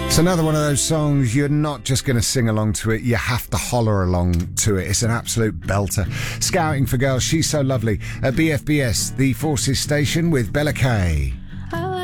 It's another one of those songs you're not just going to sing along to it, you have to holler along to it. It's an absolute belter. Scouting for Girls, She's So Lovely at BFBS, the Forces station with Bella Kay.